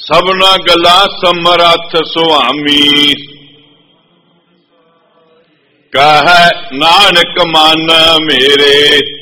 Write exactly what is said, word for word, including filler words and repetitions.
सबना गला समरथ सुआमी। कह नानक मन मेरे